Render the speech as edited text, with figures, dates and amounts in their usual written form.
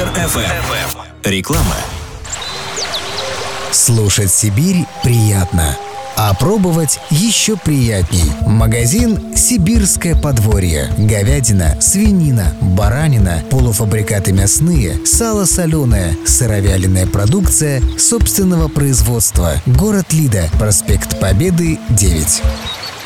Супер FM. Реклама. Слушать Сибирь приятно, а пробовать еще приятней. Магазин «Сибирское подворье». Говядина, свинина, баранина, полуфабрикаты мясные, сало соленое, сыровяленая продукция собственного производства. Город Лида, проспект Победы, 9.